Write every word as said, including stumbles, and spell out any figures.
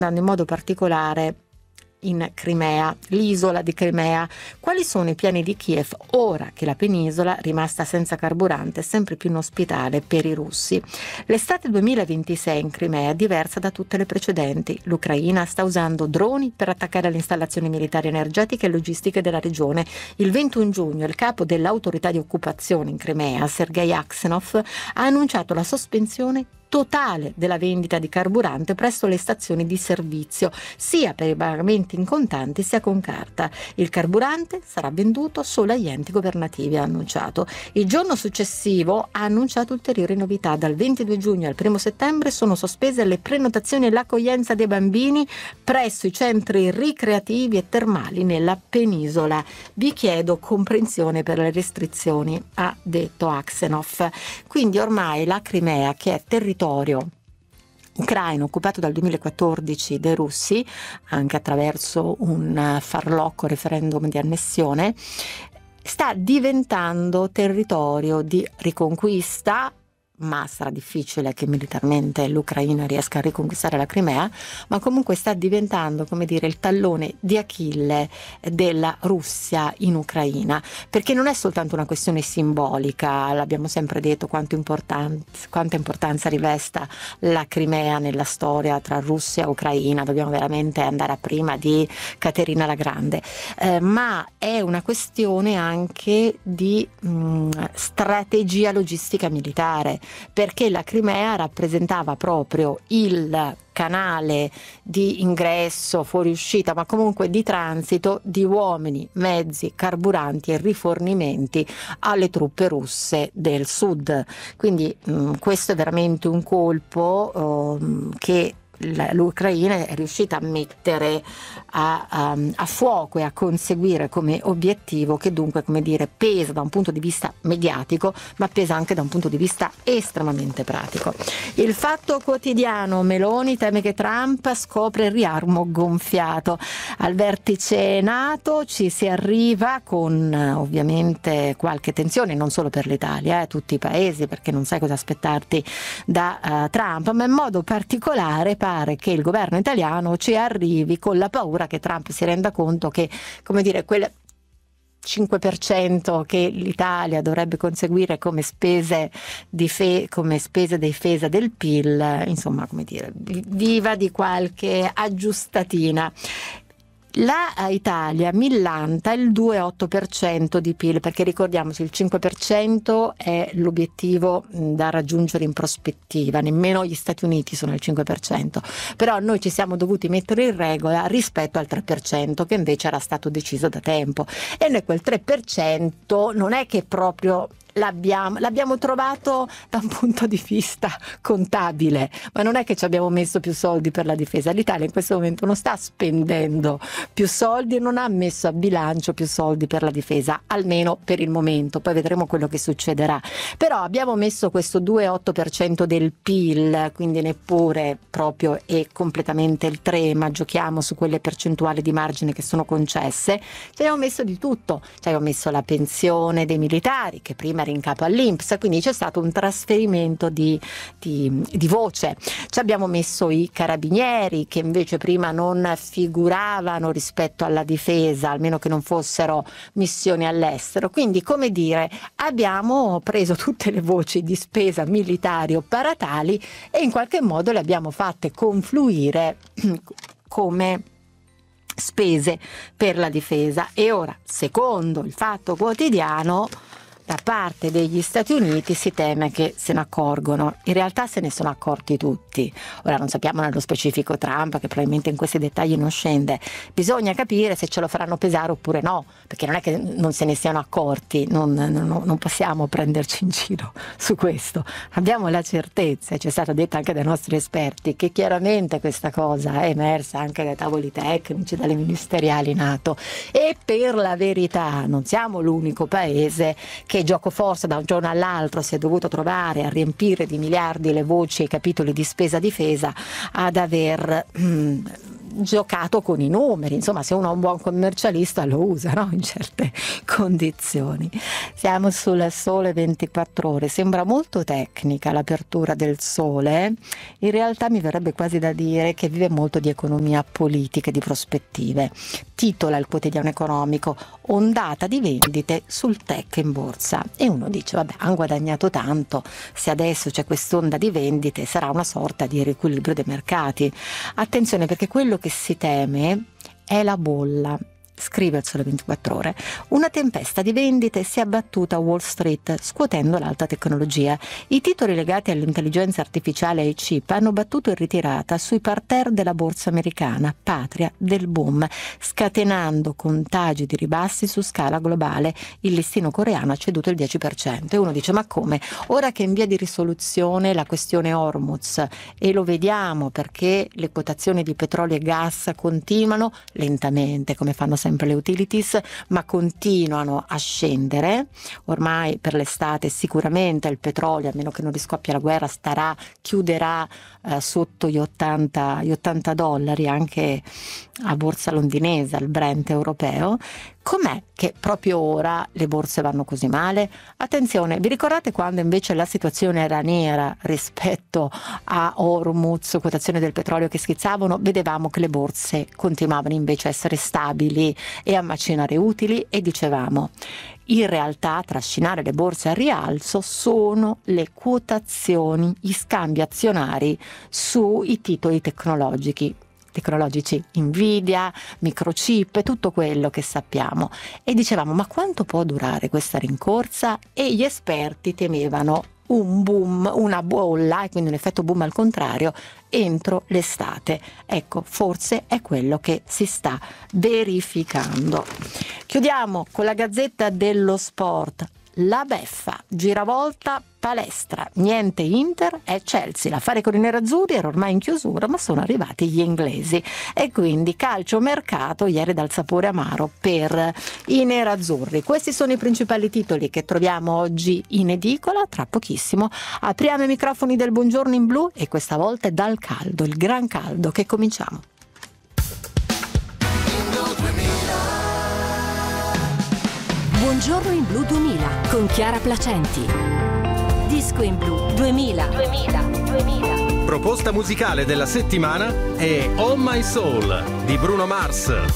in modo particolare in Crimea, l'isola di Crimea. Quali sono i piani di Kiev ora che la penisola, rimasta senza carburante, è sempre più inospitale per i russi? L'estate duemilaventisei in Crimea è diversa da tutte le precedenti. L'Ucraina sta usando droni per attaccare le installazioni militari energetiche e logistiche della regione. Il ventuno giugno il capo dell'autorità di occupazione in Crimea, Sergei Aksenov, ha annunciato la sospensione totale della vendita di carburante presso le stazioni di servizio, sia per i pagamenti in contanti sia con carta. Il carburante sarà venduto solo agli enti governativi, ha annunciato. Il giorno successivo ha annunciato ulteriori novità. Dal ventidue giugno al primo settembre sono sospese le prenotazioni e l'accoglienza dei bambini presso i centri ricreativi e termali nella penisola. Vi chiedo comprensione per le restrizioni, ha detto Aksenov. Quindi ormai la Crimea, che è territorio ucraino occupato dal duemilaquattordici dai russi, anche attraverso un farlocco referendum di annessione, sta diventando territorio di riconquista, ma sarà difficile che militarmente l'Ucraina riesca a riconquistare la Crimea, ma comunque sta diventando, come dire, il tallone di Achille della Russia in Ucraina, perché non è soltanto una questione simbolica. L'abbiamo sempre detto quanto importanza, quanta importanza rivesta la Crimea nella storia tra Russia e Ucraina, dobbiamo veramente andare a prima di Caterina la Grande, eh, ma è una questione anche di mh, strategia logistica militare, perché la Crimea rappresentava proprio il canale di ingresso, fuoriuscita, ma comunque di transito di uomini, mezzi, carburanti e rifornimenti alle truppe russe del sud. Quindi mh, questo è veramente un colpo uh, che l'Ucraina è riuscita a mettere a, a, a fuoco e a conseguire come obiettivo, che dunque, come dire, pesa da un punto di vista mediatico, ma pesa anche da un punto di vista estremamente pratico. Il Fatto Quotidiano: Meloni teme che Trump scopre il riarmo gonfiato. Al vertice NATO ci si arriva con ovviamente qualche tensione, non solo per l'Italia, eh, tutti i paesi, perché non sai cosa aspettarti da uh, Trump, ma in modo particolare pare che il governo italiano ci arrivi con la paura che Trump si renda conto che, come dire, quel cinque per cento che l'Italia dovrebbe conseguire come spese di fe- come spese di difesa del P I L, insomma, come dire, viva di qualche aggiustatina. La Italia millanta il due virgola otto per cento di P I L, perché ricordiamoci il cinque per cento è l'obiettivo da raggiungere in prospettiva, nemmeno gli Stati Uniti sono il cinque per cento, però noi ci siamo dovuti mettere in regola rispetto al tre per cento che invece era stato deciso da tempo, e noi quel tre per cento non è che proprio L'abbiamo, l'abbiamo trovato da un punto di vista contabile, ma non è che ci abbiamo messo più soldi per la difesa. L'Italia in questo momento non sta spendendo più soldi e non ha messo a bilancio più soldi per la difesa, almeno per il momento, poi vedremo quello che succederà. Però abbiamo messo questo due virgola otto per cento del P I L, quindi neppure proprio e completamente il tre, ma giochiamo su quelle percentuali di margine che sono concesse. Ci abbiamo messo di tutto, ci abbiamo messo la pensione dei militari, che prima era in capo all'I N P S, quindi c'è stato un trasferimento di, di, di voce. Ci abbiamo messo i carabinieri, che invece prima non figuravano rispetto alla difesa, almeno che non fossero missioni all'estero. Quindi, come dire, abbiamo preso tutte le voci di spesa militari o paratali e in qualche modo le abbiamo fatte confluire come spese per la difesa. E ora, secondo il Fatto Quotidiano, da parte degli Stati Uniti si teme che se ne accorgono. In realtà se ne sono accorti tutti. Ora non sappiamo nello specifico Trump, che probabilmente in questi dettagli non scende. Bisogna capire se ce lo faranno pesare oppure no, perché non è che non se ne siano accorti, non, non, non possiamo prenderci in giro su questo. Abbiamo la certezza, ci è stata detta anche dai nostri esperti, che chiaramente questa cosa è emersa anche dai tavoli tecnici, dalle ministeriali NATO, e per la verità non siamo l'unico paese che gioco forza da un giorno all'altro si è dovuto trovare a riempire di miliardi le voci e i capitoli di spesa difesa, ad aver mh, giocato con i numeri, insomma se uno è un buon commercialista lo usa, no? In certe condizioni. Siamo sul Sole ventiquattro Ore, sembra molto tecnica l'apertura del Sole, in realtà mi verrebbe quasi da dire che vive molto di economia politica e di prospettive. Titola il quotidiano economico: ondata di vendite sul tech in borsa, e uno dice vabbè, hanno guadagnato tanto, se adesso c'è quest'onda di vendite sarà una sorta di riequilibrio dei mercati. Attenzione, perché quello che si teme è la bolla. Scrive il Sole ventiquattro Ore: una tempesta di vendite si è abbattuta a Wall Street, scuotendo l'alta tecnologia. I titoli legati all'intelligenza artificiale e ai chip hanno battuto in ritirata sui parterre della borsa americana, patria del boom, scatenando contagi di ribassi su scala globale. Il listino coreano ha ceduto il dieci per cento. E uno dice ma come? Ora che è in via di risoluzione la questione Hormuz, e lo vediamo perché le quotazioni di petrolio e gas continuano lentamente, come fanno sempre le utilities, ma continuano a scendere. Ormai per l'estate sicuramente il petrolio, a meno che non riscoppia la guerra, starà, chiuderà eh, sotto gli ottanta, gli ottanta dollari anche a borsa londinese, al Brent europeo. Com'è che proprio ora le borse vanno così male? Attenzione, vi ricordate quando invece la situazione era nera rispetto a Hormuz, quotazioni del petrolio che schizzavano? Vedevamo che le borse continuavano invece a essere stabili e a macinare utili, e dicevamo in realtà a trascinare le borse al rialzo sono le quotazioni, gli scambi azionari sui titoli tecnologici. tecnologici, Nvidia, microchip, tutto quello che sappiamo. E dicevamo ma quanto può durare questa rincorsa? E gli esperti temevano un boom, una bolla, e quindi un effetto boom al contrario entro l'estate. Ecco, forse è quello che si sta verificando. Chiudiamo con la Gazzetta dello Sport. La beffa, giravolta, palestra, niente Inter e Chelsea. L'affare con i nerazzurri era ormai in chiusura, ma sono arrivati gli inglesi, e quindi calciomercato ieri dal sapore amaro per i nerazzurri. Questi sono i principali titoli che troviamo oggi in edicola. Tra pochissimo apriamo i microfoni del Buongiorno in Blu, e questa volta è dal caldo, il gran caldo, che cominciamo. Buongiorno in Blu duemila con Chiara Placenti. Disco in Blu duemila. duemila. duemila. Proposta musicale della settimana è Oh My Soul di Bruno Mars.